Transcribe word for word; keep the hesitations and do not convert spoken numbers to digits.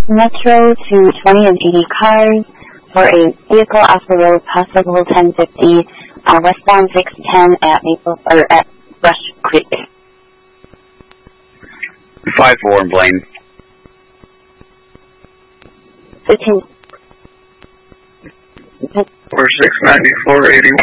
Metro to twenty and eighty cars for a vehicle off the road, possible ten fifty, uh, westbound six ten at Maple, or at Rush Creek. five four in Blaine. fifteen. four six nine four eighty-one.